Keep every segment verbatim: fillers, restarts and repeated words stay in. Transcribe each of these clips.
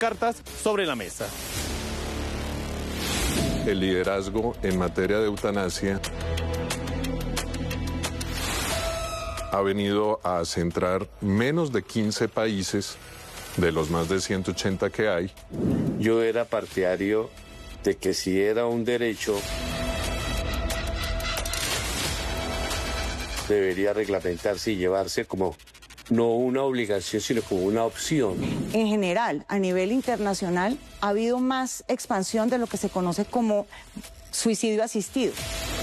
Cartas sobre la mesa. El liderazgo en materia de eutanasia ha venido a centrar menos de quince países de los más de ciento ochenta que hay. Yo era partidario de que si era un derecho, debería reglamentarse y llevarse como no una obligación, sino como una opción. En general, a nivel internacional, ha habido más expansión de lo que se conoce como suicidio asistido.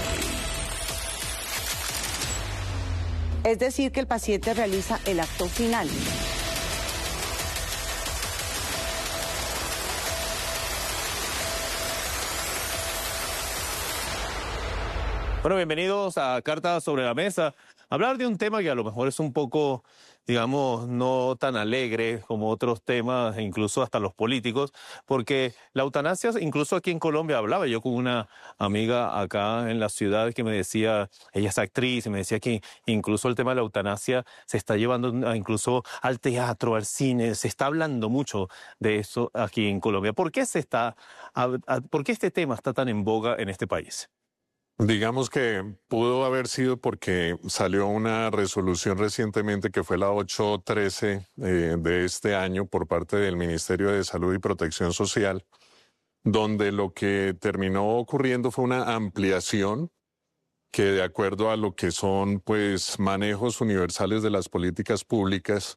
Es decir, que el paciente realiza el acto final. Bueno, bienvenidos a Cartas sobre la Mesa. Hablar de un tema que a lo mejor es un poco, digamos, no tan alegre como otros temas, e incluso hasta los políticos, porque la eutanasia, incluso aquí en Colombia, hablaba yo con una amiga acá en la ciudad que me decía, ella es actriz, y me decía que incluso el tema de la eutanasia se está llevando incluso al teatro, al cine, se está hablando mucho de eso aquí en Colombia. ¿Por qué se está, por qué este tema está tan en boga en este país? Digamos que pudo haber sido porque salió una resolución recientemente que fue la ocho trece eh, de este año por parte del Ministerio de Salud y Protección Social, donde lo que terminó ocurriendo fue una ampliación que, de acuerdo a lo que son pues manejos universales de las políticas públicas,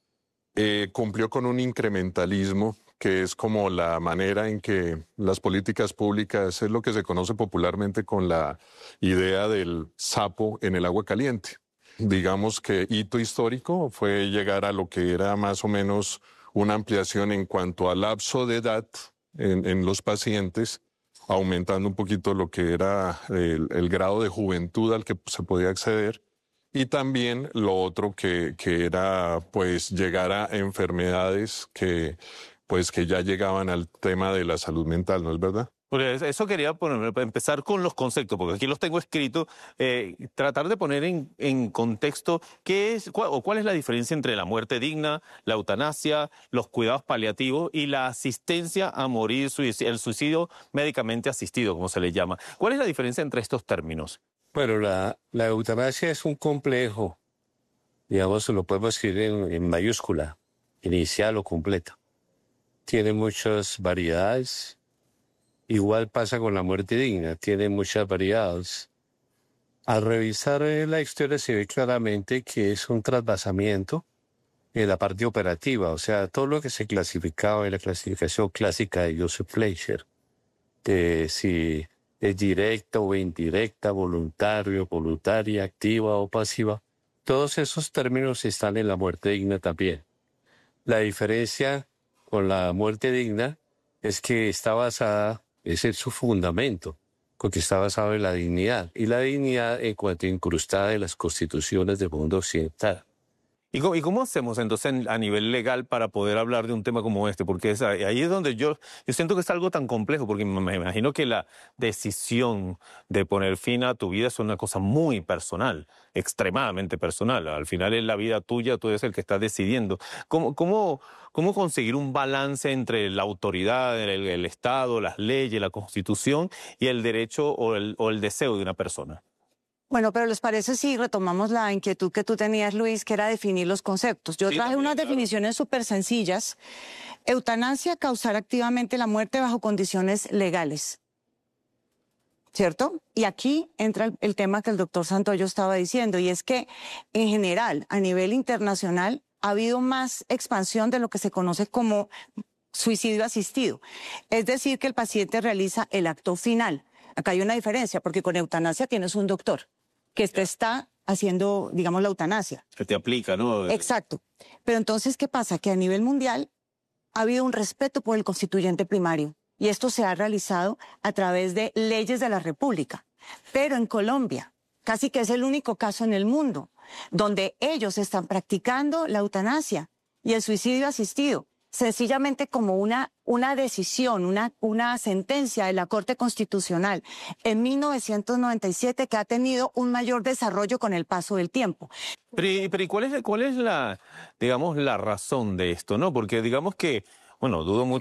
eh, cumplió con un incrementalismo que es como la manera en que las políticas públicas, es lo que se conoce popularmente con la idea del sapo en el agua caliente. Digamos que hito histórico fue llegar a lo que era más o menos una ampliación en cuanto al lapso de edad en, en los pacientes, aumentando un poquito lo que era el, el grado de juventud al que se podía acceder. Y también lo otro que, que era pues llegar a enfermedades que pues que ya llegaban al tema de la salud mental, ¿no es verdad? Pues eso quería poner, empezar con los conceptos, porque aquí los tengo escritos, eh, tratar de poner en, en contexto qué es cuál, o cuál es la diferencia entre la muerte digna, la eutanasia, los cuidados paliativos y la asistencia a morir, el suicidio médicamente asistido, como se le llama. ¿Cuál es la diferencia entre estos términos? Bueno, la, la eutanasia es un complejo, digamos, lo podemos escribir en, en mayúscula, inicial o completa. Tiene muchas variedades. Igual pasa con la muerte digna, tiene muchas variedades. Al revisar la historia se ve claramente que es un trasvasamiento en la parte operativa, o sea, todo lo que se clasificaba en la clasificación clásica de Joseph Fleischer, de si es directa o indirecta, voluntario, voluntaria, activa o pasiva, todos esos términos están en la muerte digna también. La diferencia con la muerte digna es que está basada, ese es su fundamento, porque está basado en la dignidad, y la dignidad en cuanto incrustada en las constituciones del mundo occidental. ¿Y cómo, ¿Y cómo hacemos entonces a nivel legal para poder hablar de un tema como este? Porque es, ahí es donde yo, yo siento que es algo tan complejo, porque me imagino que la decisión de poner fin a tu vida es una cosa muy personal, extremadamente personal. Al final es la vida tuya, tú eres el que estás decidiendo. ¿Cómo, cómo, cómo conseguir un balance entre la autoridad, el, el Estado, las leyes, la Constitución y el derecho o el, o el deseo de una persona? Bueno, pero ¿les parece si retomamos la inquietud que tú tenías, Luis, que era definir los conceptos? Yo Sí, traje también, unas claro. definiciones súper sencillas. Eutanasia, causar activamente la muerte bajo condiciones legales. ¿Cierto? Y aquí entra el, el tema que el doctor Santoyo estaba diciendo, y es que, en general, a nivel internacional, ha habido más expansión de lo que se conoce como suicidio asistido. Es decir, que el paciente realiza el acto final. Acá hay una diferencia, porque con eutanasia tienes un doctor que te está haciendo, digamos, la eutanasia. Se te aplica, ¿no? Exacto. Pero entonces, ¿qué pasa? Que a nivel mundial ha habido un respeto por el constituyente primario, y esto se ha realizado a través de leyes de la República. Pero en Colombia, casi que es el único caso en el mundo donde ellos están practicando la eutanasia y el suicidio asistido, sencillamente como una, una decisión, una, una sentencia de la Corte Constitucional en mil novecientos noventa y siete que ha tenido un mayor desarrollo con el paso del tiempo. Pero, y- pero ¿y cuál es, cuál es la, digamos, la razón de esto, no? Porque digamos que bueno, dudo mucho